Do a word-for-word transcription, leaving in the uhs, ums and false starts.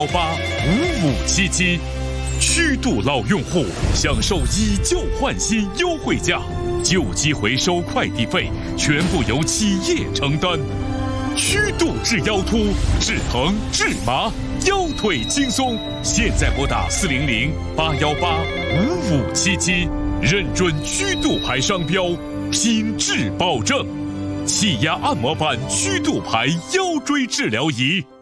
八五五七七，曲度老用户享受以旧换新优惠价，旧机回收快递费全部由企业承担。曲度治腰突、治疼、治麻，腰腿轻松。现在拨打四零零八幺八五五七七，认准曲度牌商标，品质保证。气压按摩板曲度牌腰椎治疗仪。